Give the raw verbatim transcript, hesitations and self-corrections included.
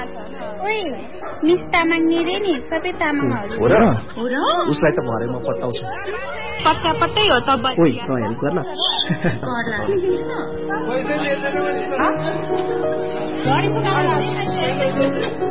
ओइ मिस तामाङ नि रे नि सबै तामाङहरु हो र हो र उसलाई त भरे म पटाउँछु पक्का पक्कै हो त ओइ त हेल्प गर्न गर्ला